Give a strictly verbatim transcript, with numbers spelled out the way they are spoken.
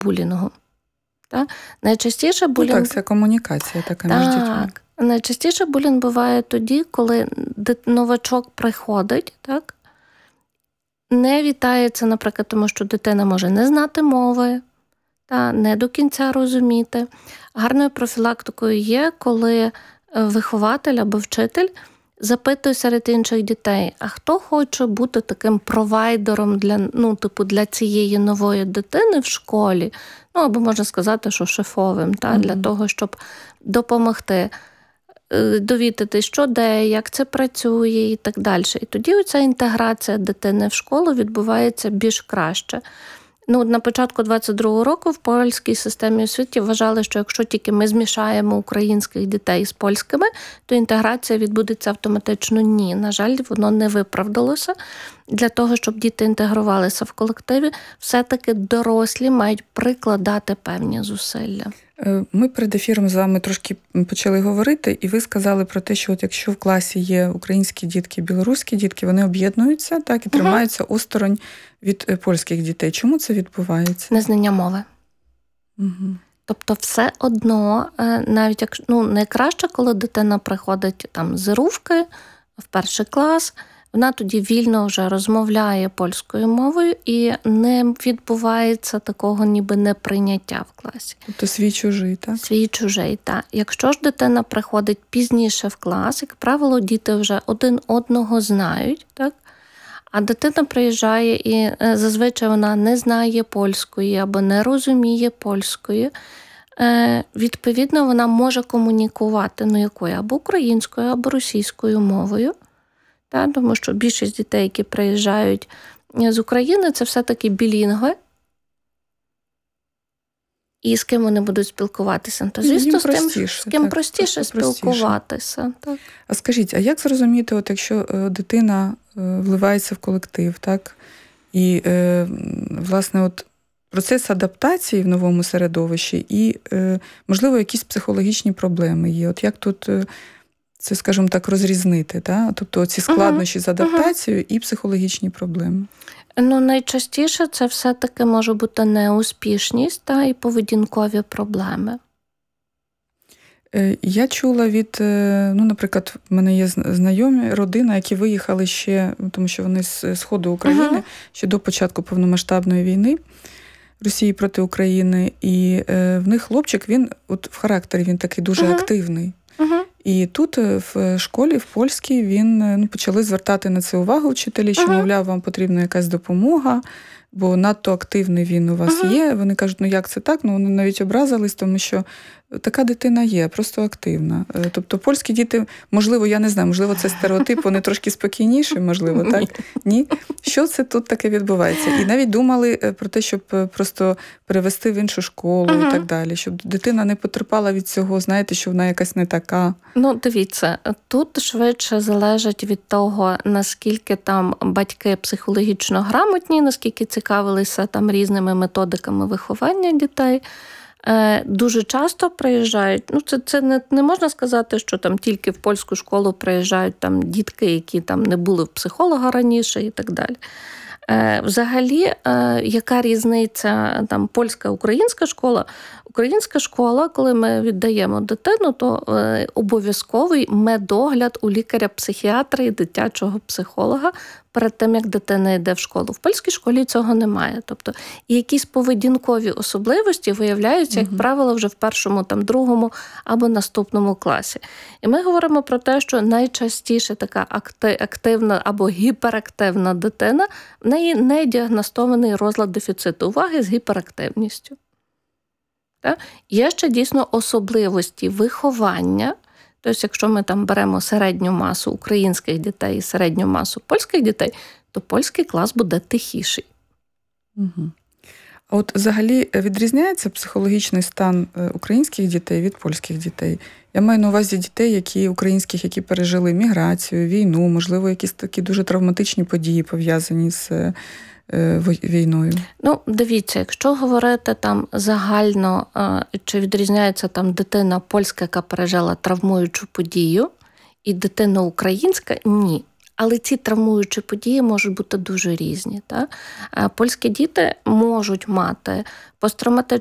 булінгу. Так? Найчастіше булінг... Ну, так, це комунікація така між так. дітьми. Найчастіше булінг буває тоді, коли новачок приходить, так? Не вітається, наприклад, тому що дитина може не знати мови, та не до кінця розуміти. Гарною профілактикою є, коли вихователь або вчитель запитує серед інших дітей, а хто хоче бути таким провайдером для, ну, типу, для цієї нової дитини в школі, ну, або можна сказати, що шефовим, та, mm-hmm. для того, щоб допомогти, довідатись, що де, як це працює і так далі. І тоді оця інтеграція дитини в школу відбувається більш краще. Ну, на початку двадцять другого року в польській системі освіти вважали, що якщо тільки ми змішаємо українських дітей з польськими, то інтеграція відбудеться автоматично. Ні, на жаль, воно не виправдалося. Для того, щоб діти інтегрувалися в колективі, все-таки дорослі мають прикладати певні зусилля. Ми перед ефіром з вами трошки почали говорити, і ви сказали про те, що от якщо в класі є українські дітки, білоруські дітки, вони об'єднуються, так, і угу. тримаються осторонь від польських дітей. Чому це відбувається? Незнання мови. Угу. Тобто все одно, навіть як, ну, найкраще, коли дитина приходить там з рувки в перший клас, вона тоді вільно вже розмовляє польською мовою і не відбувається такого ніби неприйняття в класі. Тобто свій-чужий, так? Свій-чужий, так. Якщо ж дитина приходить пізніше в клас, як правило, діти вже один одного знають, так? А дитина приїжджає і зазвичай вона не знає польської або не розуміє польської, відповідно, вона може комунікувати, ну, якою, або українською, або російською мовою. Так, тому що більшість дітей, які приїжджають з України, це все-таки білінгви. І з ким вони будуть спілкуватися? То, звісно, з, тим, з ким так, простіше спілкуватися. Так. А скажіть, а як зрозуміти, от якщо дитина вливається в колектив, так, і, власне, от процес адаптації в новому середовищі і, можливо, якісь психологічні проблеми є? От як тут... Це, скажімо так, розрізнити, так? Тобто ці складнощі uh-huh. з адаптацією uh-huh. і психологічні проблеми. Ну, найчастіше це все-таки може бути неуспішність та і поведінкові проблеми. Я чула від, ну, наприклад, в мене є знайомі, родина, які виїхали ще, тому що вони з сходу України, uh-huh. ще до початку повномасштабної війни Росії проти України, і в них хлопчик, він от в характері він такий дуже uh-huh. активний. Uh-huh. І тут в школі, в польській, він, ну, почали звертати на це увагу вчителі, що, uh-huh. мовляв, вам потрібна якась допомога, бо надто активний він у вас uh-huh. є. Вони кажуть, ну як це так? Ну, вони навіть образились, тому що така дитина є, просто активна. Тобто польські діти, можливо, я не знаю, можливо, це стереотип, вони трошки спокійніші, можливо, так? Ні? Що це тут таке відбувається? І навіть думали про те, щоб просто перевести в іншу школу uh-huh. і так далі, щоб дитина не потерпала від цього, знаєте, що вона якась не така. Ну, дивіться, тут швидше залежить від того, наскільки там батьки психологічно грамотні, наскільки цікавилися там різними методиками виховання дітей. Дуже часто приїжджають, ну це, це не, не можна сказати, що там тільки в польську школу приїжджають там дітки, які там не були в психолога раніше і так далі. Взагалі, яка різниця там польська, українська школа? Українська школа, коли ми віддаємо дитину, то обов'язковий медогляд у лікаря-психіатра і дитячого психолога перед тим, як дитина йде в школу. В польській школі цього немає. Тобто, і якісь поведінкові особливості виявляються, як угу. правило, вже в першому, там, другому або наступному класі. І ми говоримо про те, що найчастіше така активна або гіперактивна дитина, в неї не діагностований розлад дефіциту уваги з гіперактивністю. Так? Є ще дійсно особливості виховання. Тобто, якщо ми там беремо середню масу українських дітей і середню масу польських дітей, то польський клас буде тихіший. Угу. А от взагалі відрізняється психологічний стан українських дітей від польських дітей? Я маю на увазі дітей, які українських, які пережили міграцію, війну, можливо, якісь такі дуже травматичні події пов'язані з війною. Ну, дивіться, якщо говорити там загально, чи відрізняється там дитина польська, яка пережила травмуючу подію, і дитина українська, ні. але ці травмуючі події можуть бути дуже різні. Так? Польські діти можуть мати посттравматичне